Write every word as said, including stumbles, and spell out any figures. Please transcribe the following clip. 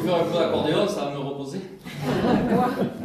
faire un peu d'accordéon, ça va me reposer.